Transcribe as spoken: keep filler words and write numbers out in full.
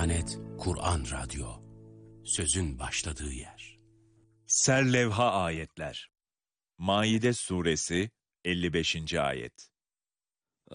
Diyanet Kur'an Radyo, sözün başladığı yer. Serlevha ayetler. Maide suresi elli beşinci ayet.